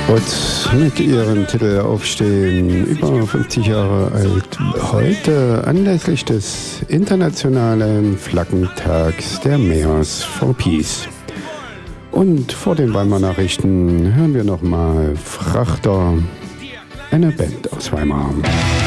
Und mit ihrem Titel Aufstehen, über 50 Jahre alt, heute anlässlich des internationalen Flaggentags der Mayors for Peace. Und vor den Weimarer Nachrichten hören wir nochmal Frachter, eine Band aus Weimar.